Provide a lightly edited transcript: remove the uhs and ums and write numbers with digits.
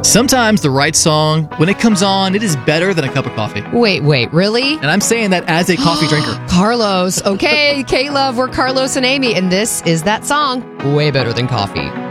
Sometimes the right song, when it comes on, it is better than a cup of coffee. Wait, really? And I'm saying that as a coffee drinker. Carlos. Okay, K-Love, we're Carlos and Amy, and this is that song, Way Better Than Coffee.